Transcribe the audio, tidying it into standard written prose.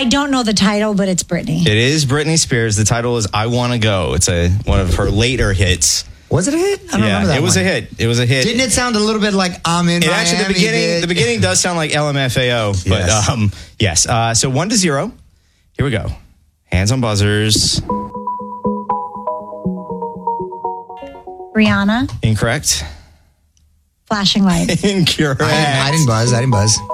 I don't know the title, but it's Britney. It is Britney Spears. The title is I Wanna Go. It's one of her later hits. Was it a hit? I don't remember that it was one. a hit. It was a hit. Didn't it sound a little bit like I'm in Miami? Actually, the beginning does sound like LMFAO. But yes. So 1-0. Here we go. Hands on buzzers. Rihanna. Incorrect. Flashing lights. Incorrect. I didn't buzz.